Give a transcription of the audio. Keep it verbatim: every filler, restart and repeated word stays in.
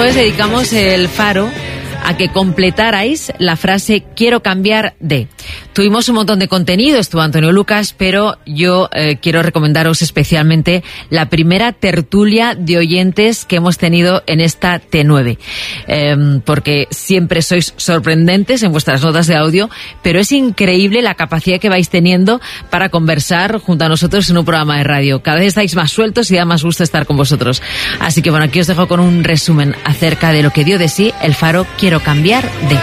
jueves dedicamos el Faro a que completarais la frase quiero cambiar de. Tuvimos un montón de contenido, estuvo Antonio Lucas, pero yo eh, quiero recomendaros especialmente la primera tertulia de oyentes que hemos tenido en esta T nueve, eh, porque siempre sois sorprendentes en vuestras notas de audio, pero es increíble la capacidad que vais teniendo para conversar junto a nosotros en un programa de radio. Cada vez estáis más sueltos y da más gusto estar con vosotros. Así que bueno, aquí os dejo con un resumen acerca de lo que dio de sí el Faro Quiero cambiar de.